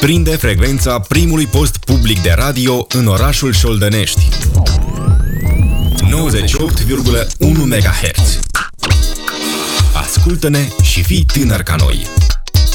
Prinde frecvența primului post public de radio în orașul Șoldănești. 98,1 MHz. Ascultă-ne și fii tânăr ca noi.